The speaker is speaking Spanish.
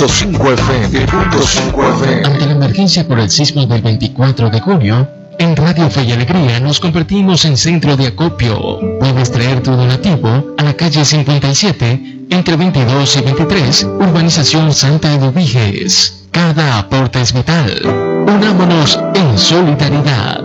.5 FM. Ante la emergencia por el sismo del 24 de junio, en Radio Fe y Alegría nos convertimos en centro de acopio. Puedes traer tu donativo a la calle 57, entre 22 y 23, Urbanización Santa Eduviges. Cada aporte es vital. Unámonos en solidaridad.